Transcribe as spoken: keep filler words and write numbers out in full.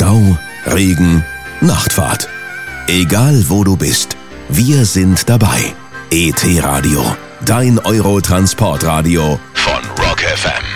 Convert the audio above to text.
Stau, Regen, Nachtfahrt. Egal wo du bist, wir sind dabei. E T Radio, dein Euro-Transportradio von Rock F M.